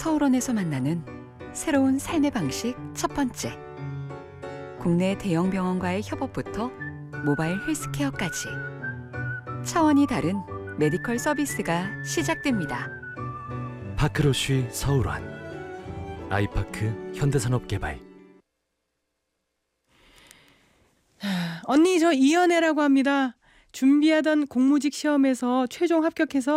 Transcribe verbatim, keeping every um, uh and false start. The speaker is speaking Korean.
서울원에서 만나는 새로운 삶의 방식 첫 번째. 국내 대형 병원과의 협업부터 모바일 헬스케어까지 차원이 다른 메디컬 서비스가 시작됩니다. 파크로쉬 서울원 아이파크 현대산업개발. 언니 저 이연애라고 합니다. 준비하던 공무직 시험에서 최종 합격해서